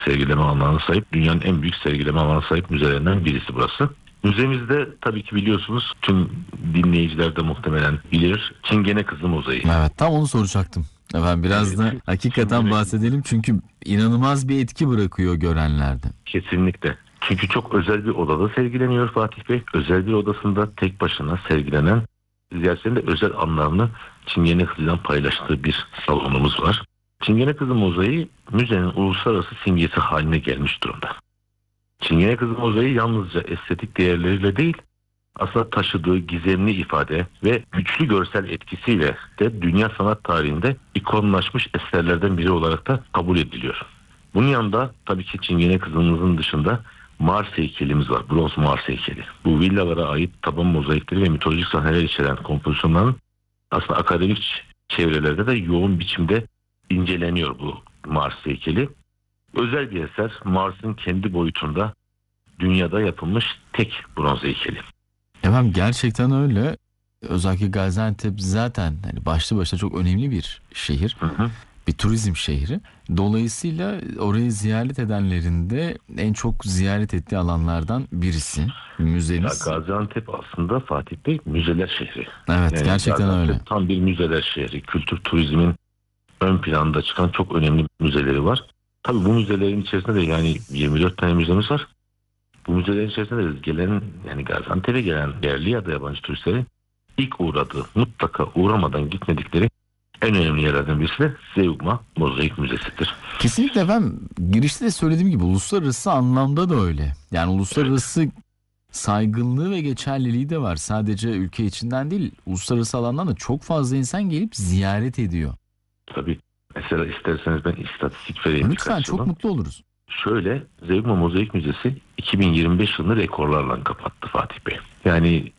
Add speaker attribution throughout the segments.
Speaker 1: sergileme alanına sahip, dünyanın en büyük sergileme alanına sahip müzelerinden birisi burası. Müzemizde tabii ki biliyorsunuz, tüm dinleyiciler de muhtemelen bilir, Çingene Kızı Mozaiği.
Speaker 2: Evet, tam onu soracaktım. Efendim biraz da
Speaker 1: Evet,
Speaker 2: hakikaten bahsedelim çünkü inanılmaz bir etki bırakıyor görenlerde.
Speaker 1: kesinlikle. Çünkü çok özel bir odada sergileniyor Fatih Bey. Özel bir odasında tek başına sergilenen, ziyaretçilerin de özel anlarını Çingene Kızı'yla paylaştığı bir salonumuz var. Çingene Kızı Mozaiği müzenin uluslararası simgesi haline gelmiş durumda. Çingene Kızı Mozaiği yalnızca estetik değerleriyle değil, aslında taşıdığı gizemli ifade ve güçlü görsel etkisiyle de dünya sanat tarihinde ikonlaşmış eserlerden biri olarak da kabul ediliyor. Bunun yanında tabii ki Çingene Kızı'nın dışında Mars heykelimiz var. Bronz Mars heykeli. Bu villalara ait taban mozaikleri ve mitolojik sahneler içeren kompozisyonların aslında akademik çevrelerde de yoğun biçimde inceleniyor bu Mars heykeli. Özel bir eser. Mars'ın kendi boyutunda dünyada yapılmış tek bronz heykeli.
Speaker 2: Efendim gerçekten öyle. Özellikle Gaziantep zaten hani başlı başına çok önemli bir şehir.
Speaker 1: Hı hı.
Speaker 2: Bir turizm şehri. Dolayısıyla orayı ziyaret edenlerin de en çok ziyaret ettiği alanlardan birisi
Speaker 1: Ya
Speaker 2: müzemiz.
Speaker 1: Gaziantep aslında Fatih Bey müzeler şehri.
Speaker 2: Evet,
Speaker 1: Yani
Speaker 2: gerçekten
Speaker 1: Gaziantep
Speaker 2: öyle.
Speaker 1: tam bir müzeler şehri. Kültür turizmin ön planda çıkan çok önemli müzeleri var. Tabii bu müzelerin içerisinde de yani 24 tane müzemiz var. Bu müzelerin içerisinde de gelen, yani Gaziantep'e gelen yerli ya da yabancı turistlerin ilk uğradığı, mutlaka uğramadan gitmedikleri en önemli yerlerden birisi de Zeugma Mozaik Müzesi'dir.
Speaker 2: Kesinlikle efendim, girişte de söylediğim gibi uluslararası anlamda da öyle. Yani uluslararası saygınlığı ve geçerliliği de var. Sadece ülke içinden değil, uluslararası alandan da çok fazla insan gelip ziyaret ediyor.
Speaker 1: Tabii, mesela isterseniz ben istatistik vereyim
Speaker 2: Lütfen,
Speaker 1: birkaç
Speaker 2: çok
Speaker 1: yılın.
Speaker 2: mutlu oluruz.
Speaker 1: Şöyle, Zeugma Mozaik Müzesi 2025 yılını rekorlarla kapattı Fatih Bey. Yani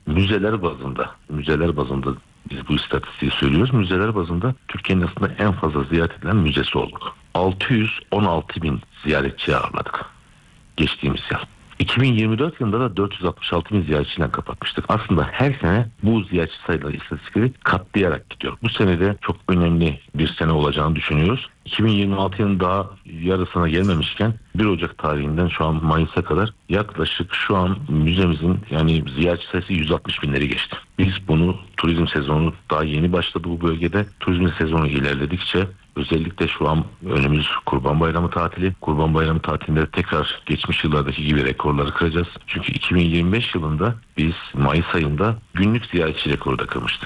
Speaker 1: müzeler bazında biz bu istatistiği söylüyoruz. Müzeler bazında Türkiye'nin aslında en fazla ziyaret edilen müzesi olduk. 616 bin ziyaretçi ağırladık geçtiğimiz yıl. 2024 yılında da 466 bin ziyaretçiyle kapatmıştık. Aslında her sene bu ziyaretçi sayıları, istatistikleri katlayarak gidiyor. Bu sene de çok önemli bir sene olacağını düşünüyoruz. 2026 yılının daha yarısına gelmemişken 1 Ocak tarihinden şu an Mayıs'a kadar yaklaşık şu an müzemizin yani ziyaretçi sayısı 160 binleri geçti. Biz bunu, turizm sezonu daha yeni başladı bu bölgede. Turizm sezonu ilerledikçe, özellikle şu an önümüz Kurban Bayramı tatili. Kurban Bayramı tatilinde tekrar geçmiş yıllardaki gibi rekorları kıracağız. Çünkü 2025 yılında biz Mayıs ayında günlük ziyaretçi rekoru da kırmıştık.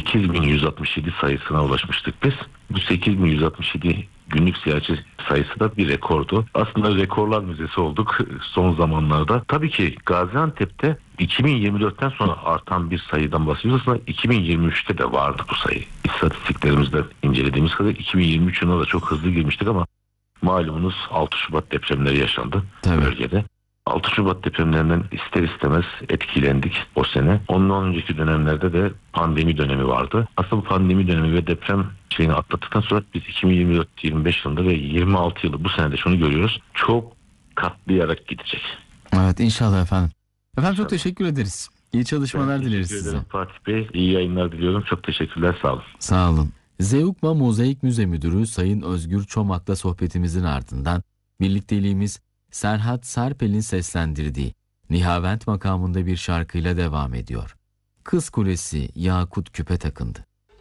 Speaker 1: 8167 sayısına ulaşmıştık biz. Bu 8167 günlük ziyaretçi sayısı da bir rekordu. Aslında rekorlar müzesi olduk son zamanlarda. Tabii ki Gaziantep'te 2024'ten sonra artan bir sayıdan bahsediyoruz. Aslında 2023'te de vardı bu sayı. İstatistiklerimizde incelediğimiz kadar 2023 yılına da çok hızlı girmiştik ama malumunuz 6 Şubat depremleri yaşandı
Speaker 2: Tabii.
Speaker 1: bölgede. 6 Şubat depremlerinden ister istemez etkilendik o sene. Ondan önceki dönemlerde de pandemi dönemi vardı. Aslında bu pandemi dönemi ve deprem şeyini atlattıktan sonra biz 2024-25 yılında ve 26 yılı bu senede şunu görüyoruz. Çok katlayarak gidecek.
Speaker 2: Evet, inşallah efendim. Efendim çok
Speaker 1: İnşallah.
Speaker 2: teşekkür ederiz. İyi çalışmalar dileriz
Speaker 1: Teşekkür
Speaker 2: size.
Speaker 1: ederim Fatih Bey. İyi yayınlar diliyorum. Çok teşekkürler. Sağ olun.
Speaker 2: Sağ olun. Zeugma Mozaik Müze Müdürü Sayın Özgür Çomak'la sohbetimizin ardından birlikteliğimiz Serhat Sarpel'in seslendirdiği Nihavent makamında bir şarkıyla devam ediyor. Kız Kulesi Yakut Küpe takındı.